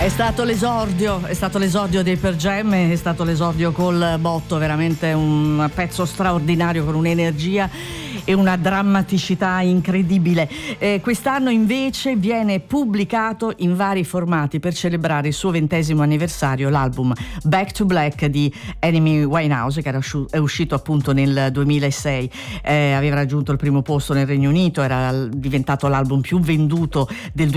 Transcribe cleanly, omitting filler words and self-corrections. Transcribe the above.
È stato l'esordio dei Pearl Jam, è stato l'esordio col botto, veramente un pezzo straordinario con un'energia e una drammaticità incredibile. Quest'anno invece viene pubblicato in vari formati per celebrare il suo 20° anniversario l'album Back to Black di Amy Winehouse, che è uscito appunto nel 2006, aveva raggiunto il primo posto nel Regno Unito, era diventato l'album più venduto del